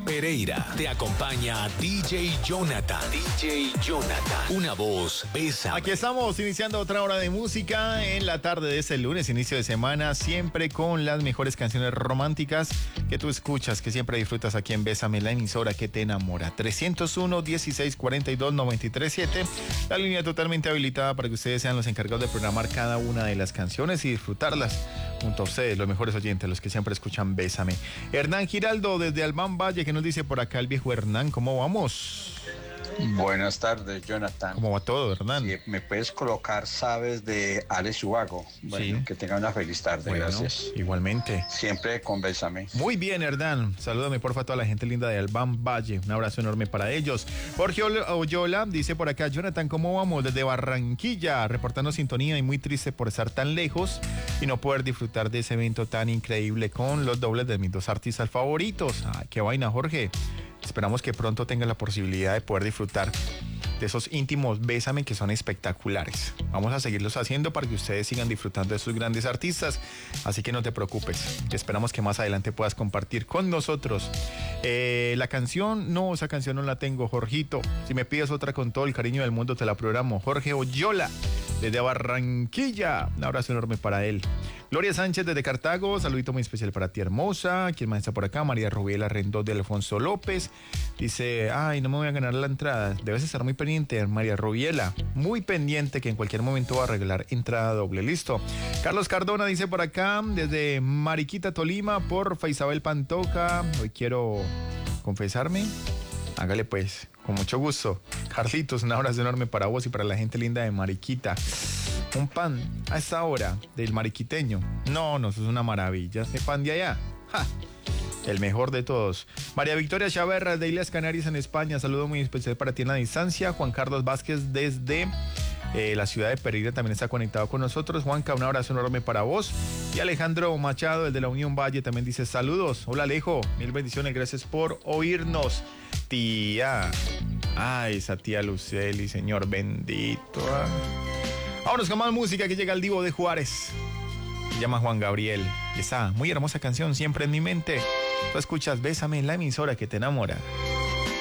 Pereira. Te acompaña DJ Jonathan. DJ Jonathan. Una voz, besa. Aquí estamos iniciando otra hora de música en la tarde de este lunes, inicio de semana, siempre con las mejores canciones románticas que tú escuchas, que siempre disfrutas aquí en Bésame, la emisora que te enamora. 301-1642-937. La línea totalmente habilitada para que ustedes sean los encargados de programar cada una de las canciones y disfrutarlas junto a ustedes, los mejores oyentes, los que siempre escuchan Bésame. Hernán Giraldo desde Albán Valle, que nos dice por acá el viejo Hernán, ¿cómo vamos? Buenas tardes, Jonathan. ¿Cómo va todo, Hernán? Si me puedes colocar, sabes, de Alex Ubago. Bueno, sí. Que tengan una feliz tarde, bueno, gracias. Igualmente. Siempre con Bésame. Muy bien, Hernán. Salúdame, porfa, a toda la gente linda de Albán Valle. Un abrazo enorme para ellos. Jorge Oyola dice por acá, Jonathan, ¿cómo vamos? Desde Barranquilla, reportando sintonía y muy triste por estar tan lejos y no poder disfrutar de ese evento tan increíble con los dobles de mis dos artistas favoritos. Ay, qué vaina, Jorge. Esperamos que pronto tenga la posibilidad de poder disfrutar de esos íntimos Bésame que son espectaculares. Vamos a seguirlos haciendo para que ustedes sigan disfrutando de esos grandes artistas, así que no te preocupes. Esperamos que más adelante puedas compartir con nosotros. La canción, no, esa canción no la tengo, Jorgito. Si me pides otra con todo el cariño del mundo te la programo. Jorge Oyola desde Barranquilla, un abrazo enorme para él. Gloria Sánchez desde Cartago, saludito muy especial para ti, hermosa. ¿Quién más está por acá? María Rubiela Rendón de Alfonso López. Dice, ay, no me voy a ganar la entrada. Debes estar muy pendiente, María Rubiela. Muy pendiente que en cualquier momento va a arreglar entrada doble. Listo. Carlos Cardona dice por acá, desde Mariquita, Tolima, porfa, Isabel Pantoja. Hoy quiero confesarme. Hágale pues, con mucho gusto. Carlitos, un abrazo enorme para vos y para la gente linda de Mariquita. Un pan a esta hora del mariquiteño. No, eso es una maravilla. Este pan de allá. ¡Ja! El mejor de todos. María Victoria Chaverra de Islas Canarias en España. Saludo muy especial para ti en la distancia. Juan Carlos Vázquez desde la ciudad de Pereira también está conectado con nosotros. Juanca, un abrazo enorme para vos. Y Alejandro Machado desde la Unión Valle también dice saludos. Hola Alejo, mil bendiciones, gracias por oírnos. Tía. Ay, esa tía Luceli, señor bendito. Vámonos con más música, que llega el Divo de Juárez. Se llama Juan Gabriel. Esa muy hermosa canción siempre en mi mente. Tú escuchas Bésame, la emisora que te enamora.